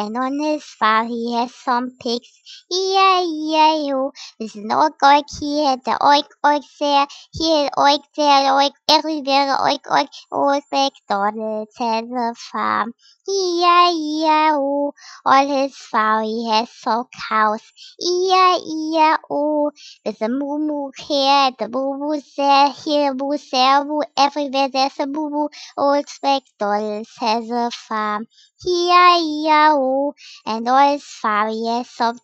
and on his farm he has some pigs. E-I-E-I-O. There's an oink here, the oink there, here oink there, oink everywhere, oink. Old MacDonald has a farm. E-I-E-I-O. On his farm he has some cows. E-I-E-I-O. There's a moo here, the moo there, here moo there, moo everywhere. There's a moo. Old MacDonald has a farm. E-I-E-I-O. And on his farm he has some